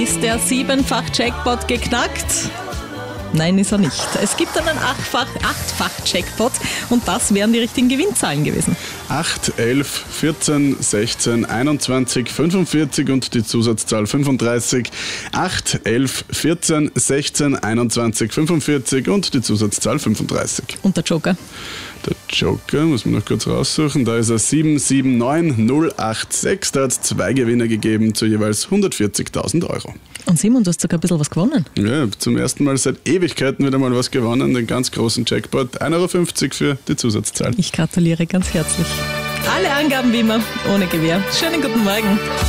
Ist der 7-fach-Jackpot geknackt? Nein, ist er nicht. Es gibt einen 8-fach-Jackpot und das wären die richtigen Gewinnzahlen gewesen. 8, 11, 14, 16, 21, 45 und die Zusatzzahl 35. 8, 11, 14, 16, 21, 45 und die Zusatzzahl 35. Und der Joker? Der Joker, muss man noch kurz raussuchen, da ist er 779086. Da hat es 2 Gewinner gegeben zu jeweils 140.000 Euro. Und Simon, du hast sogar ein bisschen was gewonnen. Ja, zum ersten Mal seit Ewigkeiten wieder mal was gewonnen, den ganz großen Jackpot, 1,50 Euro für die Zusatzzahl. Ich gratuliere ganz herzlich. Alle Angaben wie immer, ohne Gewähr. Schönen guten Morgen.